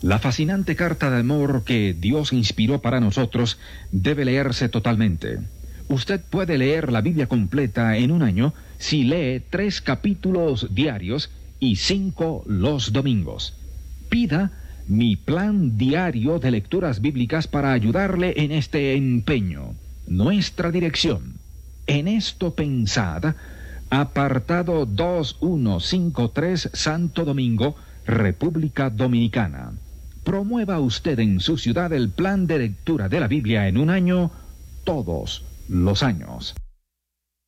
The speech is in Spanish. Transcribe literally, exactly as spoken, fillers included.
La fascinante carta de amor que Dios inspiró para nosotros debe leerse totalmente. Usted puede leer la Biblia completa en un año si lee tres capítulos diarios y cinco los domingos. Pida mi plan diario de lecturas bíblicas para ayudarle en este empeño. Nuestra dirección: En esto pensad, apartado dos mil ciento cincuenta y tres, Santo Domingo, República Dominicana. Promueva usted en su ciudad el plan de lectura de la Biblia en un año, todos los años.